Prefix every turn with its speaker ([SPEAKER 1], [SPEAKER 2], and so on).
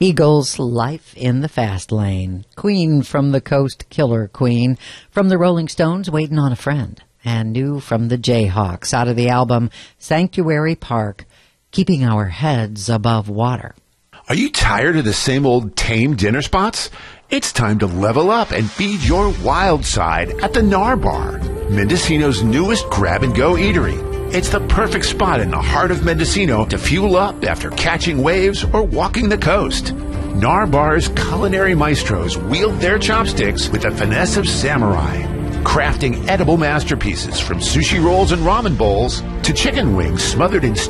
[SPEAKER 1] Eagles, Life in the Fast Lane. Queen from the Coast, Killer Queen. From the Rolling Stones, Waiting on a Friend. And new from the Jayhawks out of the album Sanctuary Park, Keeping Our Heads Above Water.
[SPEAKER 2] Are you tired of the same old tame dinner spots? It's time to level up and feed your wild side at the Nar Bar, Mendocino's newest grab-and-go eatery. It's the perfect spot in the heart of Mendocino to fuel up after catching waves or walking the coast. Nar Bar's culinary maestros wield their chopsticks with the finesse of samurai, crafting edible masterpieces from sushi rolls and ramen bowls to chicken wings smothered in